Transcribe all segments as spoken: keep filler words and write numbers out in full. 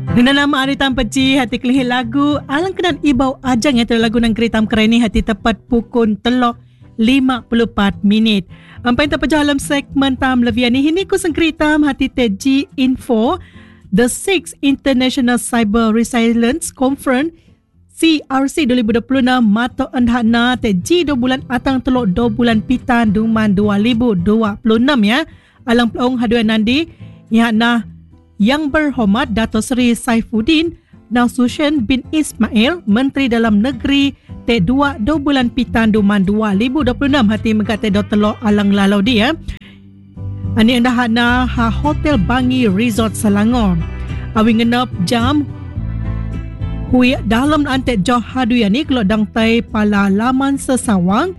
Dengan nama Ari Tampeci, hati kelihir lagu alang kenan ibau ajang yang lagu nang keritam kereni hati tepat pukul telok lima puluh empat minit. Ampai terpejah dalam segmen tam levian ni hini kusang keritam hati teji info The sixth International Cyber Resilience Conference C R C dua ribu dua puluh enam mato andhana teji dua bulan atang telok dua bulan pitan duman dua ribu dua puluh enam ya. Alang pelong haduan nandi ihana Yang Berhormat Dato' Seri Saifuddin Nasution bin Ismail Menteri Dalam Negeri T dua dua bulan pitan duman dua ribu dua puluh enam hati megate do telok alang lalau dia. Ani anda hana ha Hotel Bangi Resort Selangor. Awi ngenap jam hui dalam ante joh haduya ni kalau dang tai pala laman sesawang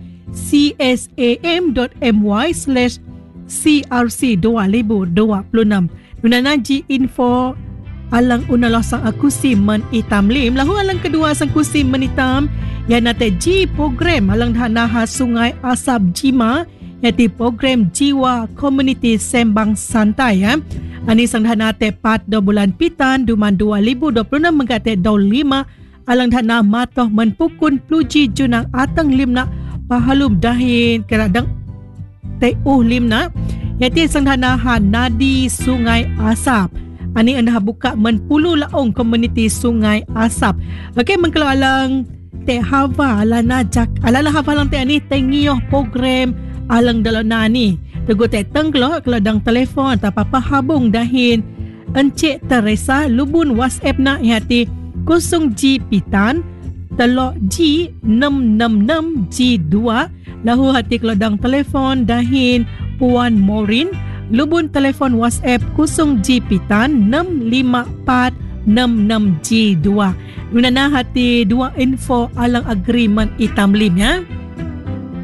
csam.my slash crc dua ribu dua puluh enam. Nunanaji info alang unalah sang akusi men itam lim lahu alang kedua sang kusi men itam yang nate ji program alang dhanaha Sungai Asap Jima yaitu program jiwa community sembang santai ya. Ani sang dhana tepat dua bulan pitan duman dua ribu dua puluh enam mengate daun lima alang dhana matoh menpukun pluji junang atang limna pahalum dahin keradang teuh limna yaitu sang dhana ha Nadi Sungai Asap. Ani anda buka menpuluh laong komuniti Sungai Asap. Okey mengkelo alang te hava alana jak alala hava lang te ani tengioh program alang dalona ni. Tegur te tengkelo kalau dang telefon atau apa habung dahin Encik Teresa lubun WhatsApp na hati kosong G pitan telok G enam enam enam G dua lahu hati kalau dang telefon dahin Puan Morin lubun telefon WhatsApp kosong G pitan enam lima empat enam enam G dua. Nunana hati dua info alang agreement itam lim ya.